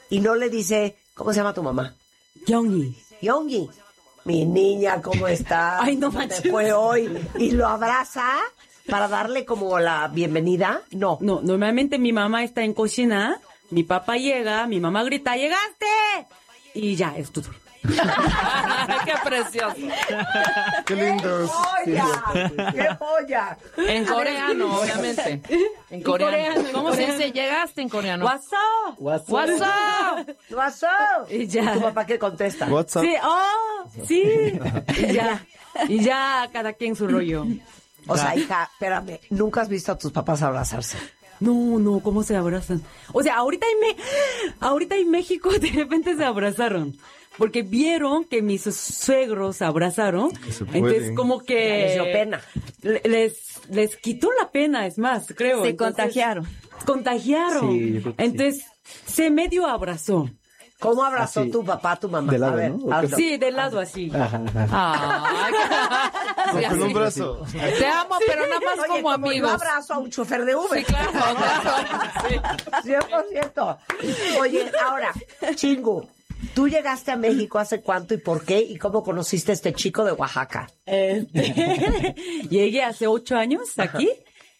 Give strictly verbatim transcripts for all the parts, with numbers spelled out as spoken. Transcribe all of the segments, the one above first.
y no le dice, ¿cómo se llama tu mamá? Yongi. Yongi. Mi niña, ¿cómo está? Ay, no ¿Cómo te manches. fue hoy? Y lo abraza para darle como la bienvenida. No. No, normalmente mi mamá está en cocina, mi papá llega, mi mamá grita, ¡llegaste! Y ya, es todo. ¡Qué precioso! ¡Qué lindos! ¡Qué joya! ¡Qué joya! En coreano, obviamente. En coreano. coreano, en ¿Cómo se coreano. dice? Llegaste en coreano. What's up? What's What's up? What's up? Y ya. ¿Tu papá qué contesta? What's up? Sí, oh, sí. Y ya, y ya cada quien su rollo. O sea, hija, espérame, ¿nunca has visto a tus papás abrazarse? No, no, ¿cómo se abrazan? O sea, ahorita en, Me- ahorita en México de repente se abrazaron. Porque vieron que mis suegros se abrazaron. se Entonces, pueden. como que... Les dio pena. le- Les, les quitó la pena, es más, creo. Se Entonces, contagiaron. Contagiaron. Sí, yo creo que sí. Entonces, se medio abrazó. ¿Cómo abrazó Así. tu papá a tu mamá? De lado, a ver, ¿no? hazlo. Sí, de lado así. Ajá, ajá. Ay, sí, Con un así. brazo. Te amo, pero nada más Oye, como como yo amigos. abrazo a un chofer de Uber. Sí, claro, claro. Sí. cien por ciento. Oye, ahora, Chingu, ¿tú llegaste a México hace cuánto y por qué? ¿Y cómo conociste a este chico de Oaxaca? Este, llegué hace ocho años aquí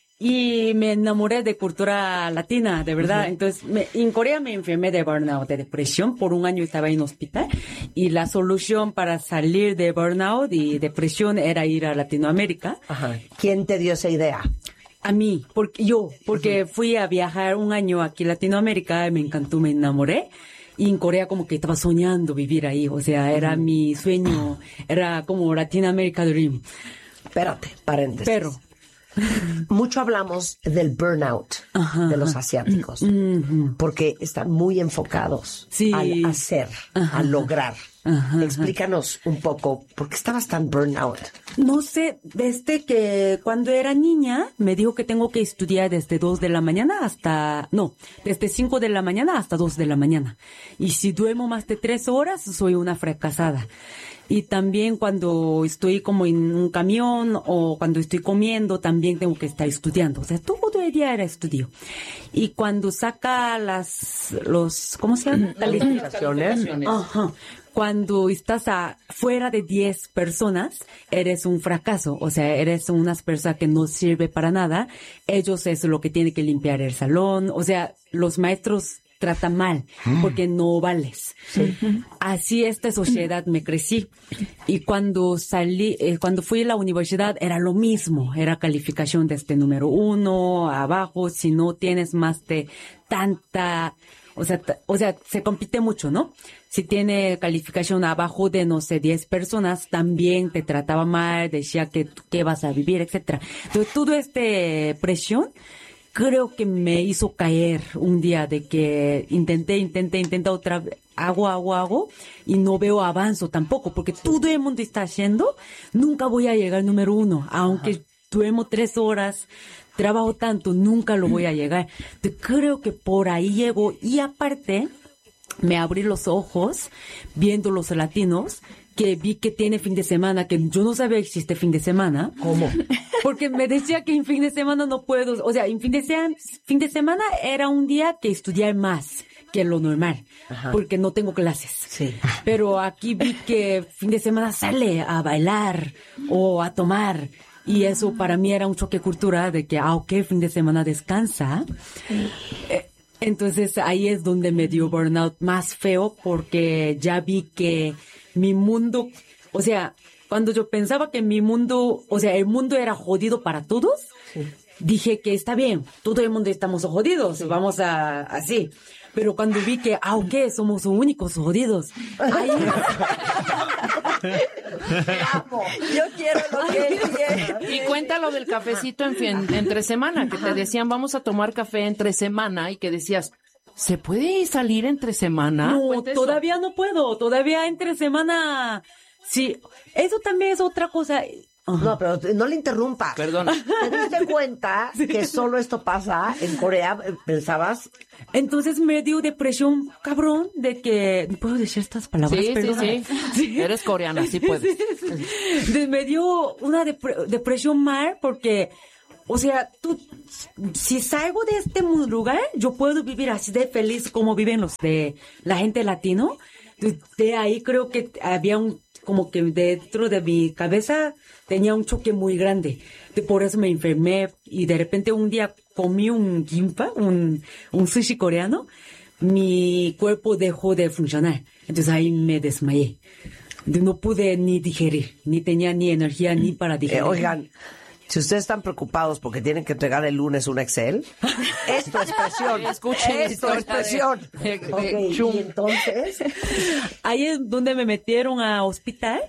y me enamoré de cultura latina, de verdad. Entonces, me- en Corea me enfermé de burnout, de depresión. Por un año estaba en hospital y la solución para salir de burnout y depresión era ir a Latinoamérica. Ajá. ¿Quién te dio esa idea? A mí, porque yo, porque fui a viajar un año aquí a Latinoamérica y me encantó, me enamoré. Y en Corea como que estaba soñando vivir ahí, o sea, era mi sueño, era como Latinoamérica Dream. Espérate, paréntesis. Pero, Mucho hablamos del burnout Ajá, de los ajá. asiáticos, porque están muy enfocados Sí. al hacer, Ajá, a lograr. ajá, Explícanos un poco, ¿por qué estabas tan burnout? no sé, desde que cuando era niña me dijo que tengo que estudiar desde dos de la mañana hasta, no, desde cinco de la mañana hasta dos de la mañana. Y si duermo más de tres horas, soy una fracasada. Y también cuando estoy como en un camión o cuando estoy comiendo, también tengo que estar estudiando. O sea, todo el día era estudio. Y cuando saca las, los, ¿cómo se llama? Calificaciones. Ajá. Cuando estás a, fuera de diez personas, eres un fracaso. O sea, eres unas personas que no sirve para nada. Ellos es lo que tienen que limpiar el salón. O sea, los maestros tratan mal porque no vales. Así esta sociedad me crecí. Y cuando salí, eh, cuando fui a la universidad era lo mismo. Era calificación desde número uno, abajo. Si no tienes más de tanta... O sea, t- o sea, se compite mucho, ¿no? Si tiene calificación abajo de, no sé, diez personas, también te trataba mal, decía que, que vas a vivir, etcétera. Entonces, todo este presión, creo que me hizo caer un día de que intenté, intenté, intenté otra vez, hago, hago, hago, y no veo avanzo tampoco, porque todo el mundo está haciendo, nunca voy a llegar al número uno, aunque duermo tres horas, trabajo tanto, nunca lo voy a llegar. Te- Creo que por ahí llego. Y aparte, me abrí los ojos viendo los latinos, que vi que tiene fin de semana, que yo no sabía que existe fin de semana. ¿Cómo? Porque me decía que en fin de semana no puedo. O sea, en fin de, se- fin de semana era un día que estudiar más que lo normal, porque no tengo clases. Sí. Pero aquí vi que fin de semana sale a bailar o a tomar. Y eso para mí era un choque cultural de que, ah, ok, fin de semana descansa. Eh, Entonces ahí es donde me dio burnout más feo porque ya vi que mi mundo, o sea, cuando yo pensaba que mi mundo, o sea, el mundo era jodido para todos, dije que está bien, todo el mundo estamos jodidos, vamos a, así. Pero cuando vi que, ah, ok, somos los únicos jodidos. Ahí, Amo. Yo quiero lo que él quiere. Y cuéntalo del cafecito en fin, entre semana, que te decían vamos a tomar café entre semana y que decías, ¿se puede salir entre semana? no, Cuenta eso. todavía no puedo, todavía entre semana, sí, eso también es otra cosa. Ajá. No, pero no le interrumpas. Perdón. ¿Te diste cuenta que solo esto pasa en Corea? ¿Pensabas? Entonces me dio depresión, cabrón, de que, ¿no puedo decir estas palabras? Sí, sí, Perdón. sí, Eres coreana, sí puedes. De- me dio una depre- depresión mal porque o sea, tú, si salgo de este lugar, yo puedo vivir así de feliz como viven los de la gente latino. De, de ahí creo que había un, como que dentro de mi cabeza tenía un choque muy grande. De, por eso me enfermé y de repente un día comí un gimbap, un, un sushi coreano. Mi cuerpo dejó de funcionar. Entonces ahí me desmayé. No pude ni digerir, ni tenía ni energía ni para digerir. Eh, oigan, si ustedes están preocupados porque tienen que entregar el lunes un Excel, esto es presión. Escuchen Esto es presión. de- de- Ok, chum. y entonces, Ahí es donde me metieron a hospital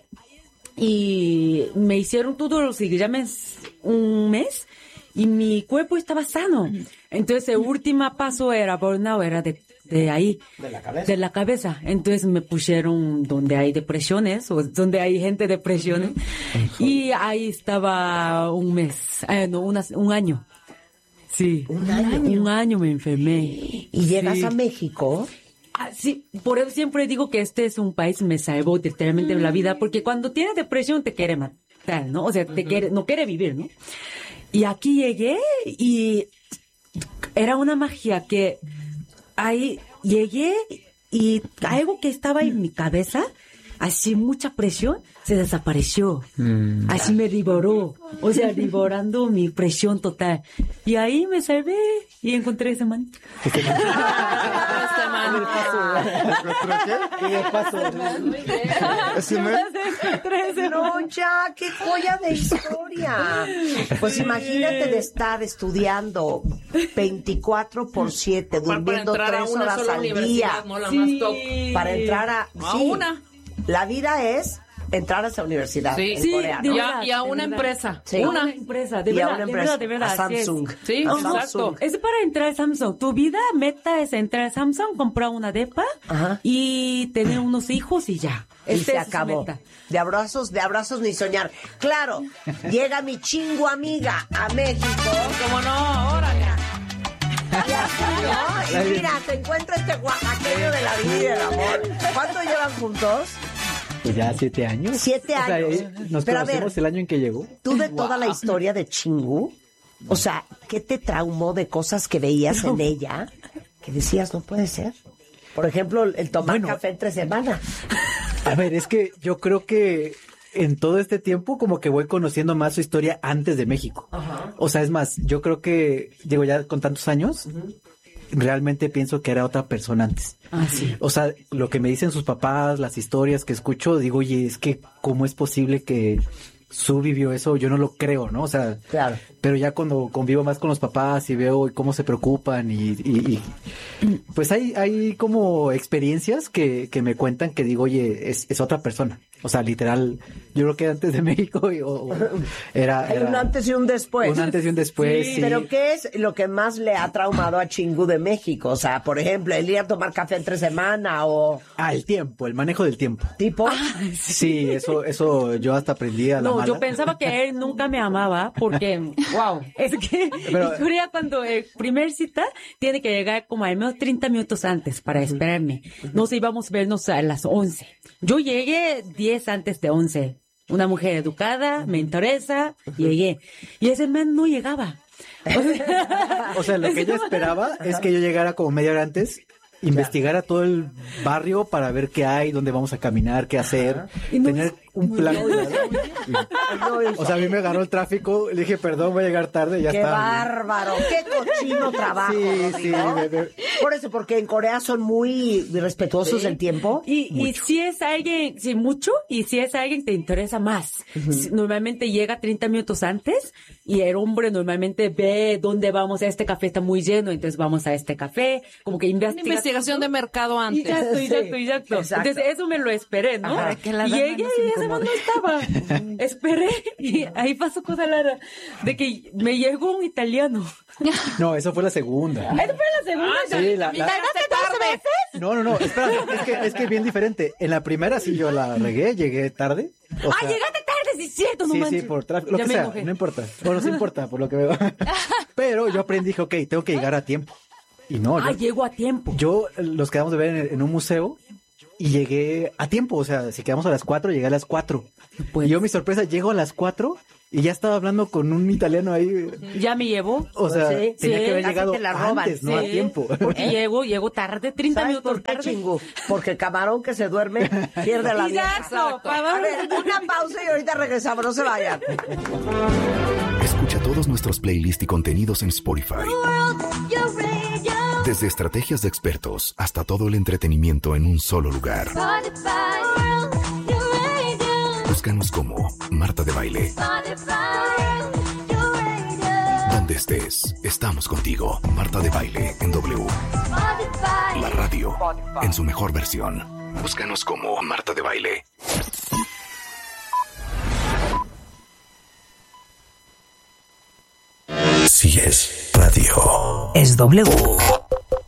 y me hicieron todos los exámenes un mes y mi cuerpo estaba sano. Entonces el último paso era burnout, era de, de ahí. De la cabeza. De la cabeza. Entonces me pusieron donde hay depresiones o donde hay gente depresiones y ahí estaba un mes, eh, no, unas, un año. Sí. Un año. Un año me enfermé. y llegas Sí. a México. Ah, sí, por eso siempre digo que este es un país me salvó literalmente la vida, porque cuando tienes depresión te quiere matar, ¿no? O sea, te quiere, no quiere vivir, ¿no? Y aquí llegué y era una magia que ahí llegué y algo que estaba en mi cabeza, así mucha presión, se desapareció. Así me liberó, o sea, liberando mi presión total. Y ahí me salvé y encontré ese man. Este man. ¿Encontró qué? Y de paso, ¿Ese men? No, ya, qué joya de historia. Pues imagínate de estar estudiando veinticuatro por siete, Para durmiendo entrar a tres una horas sola al día. universidad, no la Sí. más top. Para entrar a... A sí, una. La vida es entrar a esa universidad Sí. en Sí, Corea, de ¿no? Y a, verdad, y a de una verdad. empresa. Sí. A Una. una empresa, de Y a verdad, una de empresa, verdad, de verdad. a así es. Samsung. Sí, A exacto. Samsung. Es para entrar a Samsung. Tu vida meta es entrar a Samsung, comprar una depa Ajá. y tener unos hijos y ya. Y Esta se es su acabó. meta. De abrazos, de abrazos ni soñar. Claro, llega mi chingo amiga a México. ¿Cómo no? Ahora ya. Y así, ¿no? Y mira, te encuentro este oaxaqueño de la vida y del amor. ¿Cuánto llevan juntos? pues ya siete años. Siete O sea, años. eh, nos Pero a ver, conocimos el año en que llegó. Tú de toda la historia de Chingu, o sea, ¿qué te traumó de cosas que veías en ella que decías no puede ser? Por ejemplo, el tomar Bueno. café entre semana. A ver, es que yo creo que en todo este tiempo como que voy conociendo más su historia antes de México. O sea, es más, yo creo que, digo, ya con tantos años, realmente pienso que era otra persona antes. Ah, sí. O sea, lo que me dicen sus papás, las historias que escucho, digo, oye, es que ¿cómo es posible que Su vivió eso? Yo no lo creo, ¿no? O sea, Claro. pero ya cuando convivo más con los papás y veo cómo se preocupan y, y, y pues hay, hay como experiencias que, que me cuentan que digo, oye, es, es otra persona. O sea, literal, yo creo que antes de México y- o, o era, Hay era un antes y un después. un antes y un después. Sí, sí. Pero ¿qué es lo que más le ha traumado a Chingu de México? O sea, por ejemplo, el ir a tomar café entre semana o Ah, el tiempo, el manejo del tiempo. tipo... Sí, eso, eso yo hasta aprendí a la No, mala. yo pensaba que él nunca me amaba porque, wow, es que Pero- en Corea cuando el primer cita tiene que llegar como al menos treinta minutos antes para esperarme. Nos íbamos a vernos a las once. Yo llegué diez antes de once. Una mujer educada, me interesa, llegué. Y ese man no llegaba. O sea, O sea, lo que ella esperaba es que yo llegara como media hora antes, investigara todo el barrio para ver qué hay, dónde vamos a caminar, qué hacer, Y no tener es- un plan. O sea, a mí me agarró el tráfico, le dije, perdón, voy a llegar tarde, y ya ¡Qué está. bárbaro! ¡Qué cochino trabajo! Sí, sí, ¿no? me- me- Por eso, porque en Corea son muy respetuosos del tiempo. Y, y si es alguien, sí, mucho, y si es alguien te interesa más. Si- Normalmente llega treinta minutos antes y el hombre normalmente ve dónde vamos, este café está muy lleno, entonces vamos a este café, como que Una investiga. investigación de mercado antes. Exacto, Sí, exacto, exacto. exacto. Entonces eso me lo esperé, ¿no? Ajá. Que la Y dama llegué no se y ese man no estaba. Esperé y ahí pasó cosa rara de que me llegó un italiano. No, eso fue la segunda. ¿Esa fue la segunda? Sí, la, la- ¿Tardaste dos veces? No, no, no, espérate, es que, es que es bien diferente. En la primera sí yo la regué, llegué tarde. O Ah, sea, llegaste tarde, sí es cierto, no sí, manches. sí, por tráfico, lo Ya que me sea, enojé. no importa. Bueno, sí importa, por lo que veo. Pero yo aprendí, dije, ok, tengo que llegar a tiempo. Y no, Ah, yo, llego a tiempo. yo los quedamos de ver en, en un museo y llegué a tiempo, o sea, si quedamos a las cuatro, llegué a las cuatro. Pues, Y yo, mi sorpresa, llego a las cuatro y ya estaba hablando con un italiano ahí. ya me llevó. O sea, Pues sí, tenía sí, que haber casi llegado te la roban, antes, no sí. a tiempo. Porque llego, llego tarde, treinta ¿Sabes minutos por qué, tarde. Chingu? Porque camarón que se duerme pierde la vida. Exacto. A ver, una pausa y ahorita regresamos, no se vayan. Escucha todos nuestros playlists y contenidos en Spotify. Desde estrategias de expertos hasta todo el entretenimiento en un solo lugar. Búscanos como Marta de Baile. Donde estés, estamos contigo. Marta de Baile en W. La radio en su mejor versión. Búscanos como Marta de Baile. Si es radio, Es W.